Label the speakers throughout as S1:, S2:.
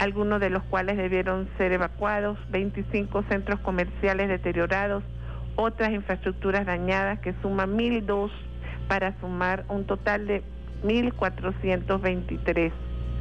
S1: algunos de los cuales debieron ser evacuados, 25 centros comerciales deteriorados, otras infraestructuras dañadas que suman 1.002 para sumar un total de 1.423.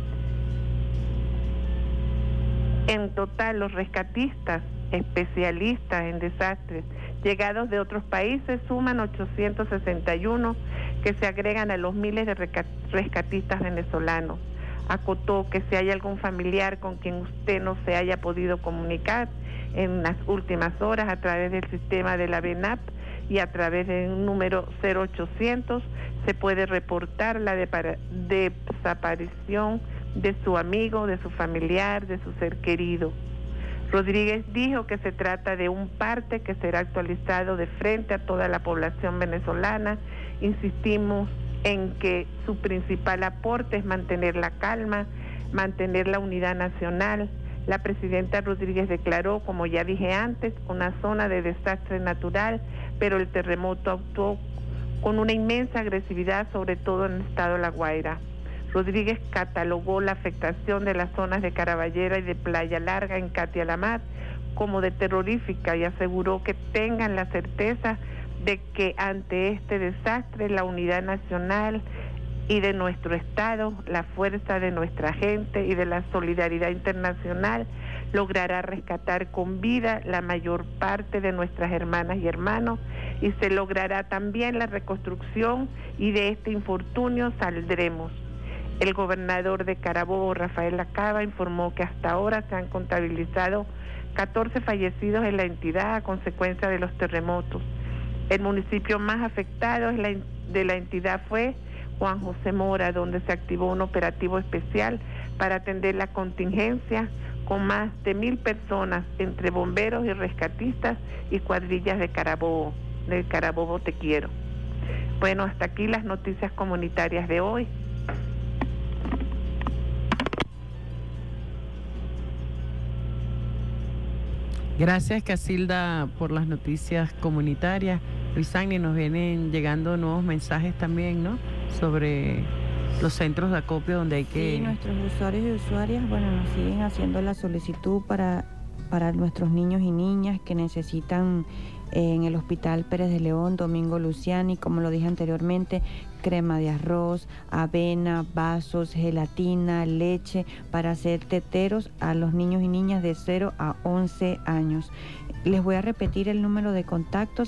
S1: En total, los rescatistas especialistas en desastres llegados de otros países suman 861, que se agregan a los miles de rescatistas venezolanos. Acotó que si hay algún familiar con quien usted no se haya podido comunicar en las últimas horas a través del sistema de la BENAP y a través del número 0800, se puede reportar la desaparición de su amigo, de su familiar, de su ser querido. Rodríguez dijo que se trata de un parte que será actualizado de frente a toda la población venezolana. Insistimos en que su principal aporte es mantener la calma, mantener la unidad nacional. La presidenta Rodríguez declaró, como ya dije antes, una zona de desastre natural, pero el terremoto actuó con una inmensa agresividad, sobre todo en el estado de La Guaira. Rodríguez catalogó la afectación de las zonas de Caraballera y de Playa Larga en Catia la Mar como de terrorífica y aseguró que tengan la certeza de que ante este desastre la unidad nacional y de nuestro Estado, la fuerza de nuestra gente y de la solidaridad internacional logrará rescatar con vida la mayor parte de nuestras hermanas y hermanos y se logrará también la reconstrucción y de este infortunio saldremos. El gobernador de Carabobo, Rafael Lacaba, informó que hasta ahora se han contabilizado 14 fallecidos en la entidad a consecuencia de los terremotos. El municipio más afectado de la entidad fue Juan José Mora, donde se activó un operativo especial para atender la contingencia con más de 1.000 personas, entre bomberos y rescatistas y cuadrillas de Carabobo Te Quiero. Bueno, hasta aquí las noticias comunitarias de hoy.
S2: Gracias, Casilda, por las noticias comunitarias. Luis Agni, nos vienen llegando nuevos mensajes también, ¿no?, sobre los centros de acopio donde hay que...
S3: Sí, nuestros usuarios y usuarias, bueno, nos siguen haciendo la solicitud para nuestros niños y niñas que necesitan en el Hospital Pérez de León, Domingo Luciani, como lo dije anteriormente, crema de arroz, avena, vasos, gelatina, leche, para hacer teteros a los niños y niñas de 0 a 11 años. Les voy a repetir el número de contacto: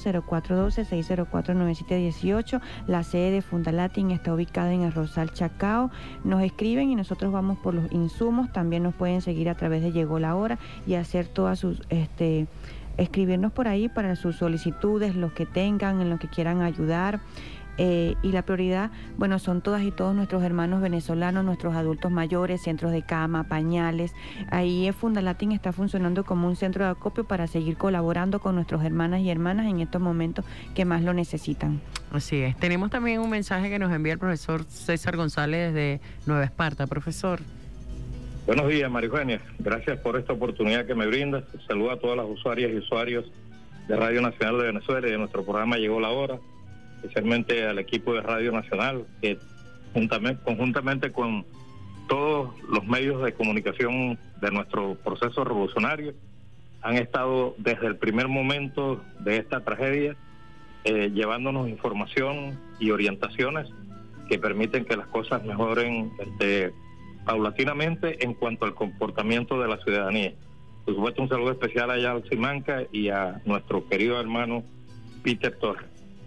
S3: 0412-604-9718. La sede de Fundalatin está ubicada en el Rosal Chacao. Nos escriben y nosotros vamos por los insumos. También nos pueden seguir a través de Llegó la Hora y hacer todas sus... escribirnos por ahí para sus solicitudes, los que tengan, en lo que quieran ayudar. Y la prioridad, bueno, son todas y todos nuestros hermanos venezolanos, nuestros adultos mayores, centros de cama, pañales. Ahí Fundalatin está funcionando como un centro de acopio para seguir colaborando con nuestros hermanas y hermanas en estos momentos que más lo necesitan.
S2: Así es. Tenemos también un mensaje que nos envía el profesor César González desde Nueva Esparta. Profesor.
S4: Buenos días, María Eugenia. Gracias por esta oportunidad que me brindas. Saludo a todas las usuarias y usuarios de Radio Nacional de Venezuela y de nuestro programa Llegó la Hora, especialmente al equipo de Radio Nacional, que conjuntamente con todos los medios de comunicación de nuestro proceso revolucionario, han estado desde el primer momento de esta tragedia llevándonos información y orientaciones que permiten que las cosas mejoren paulatinamente en cuanto al comportamiento de la ciudadanía. Por supuesto, un saludo especial allá a Simanca y a nuestro querido hermano Peter Torres.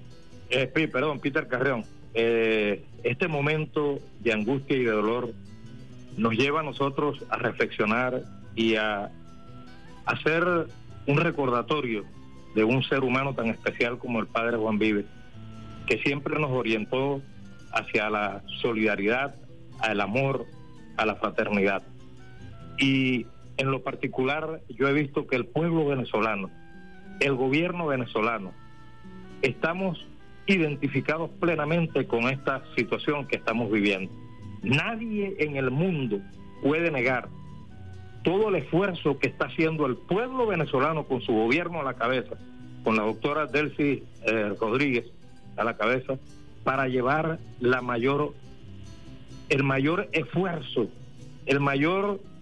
S4: Peter Carreón. Este momento de angustia y de dolor nos lleva a nosotros a reflexionar y a hacer un recordatorio de un ser humano tan especial como el padre Juan Vives, que siempre nos orientó hacia la solidaridad, al amor, a la fraternidad. Y en lo particular yo he visto que el pueblo venezolano, el gobierno venezolano, estamos identificados plenamente con esta situación que estamos viviendo. Nadie en el mundo puede negar todo el esfuerzo que está haciendo el pueblo venezolano con su gobierno a la cabeza, con la doctora Delcy Rodríguez a la cabeza, para llevar el mayor esfuerzo, el mayor